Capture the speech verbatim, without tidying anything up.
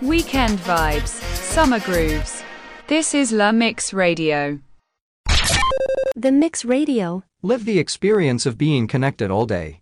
Weekend vibes, summer grooves. This is La Mix Radio. The Mix Radio. Live the experience of being connected all day.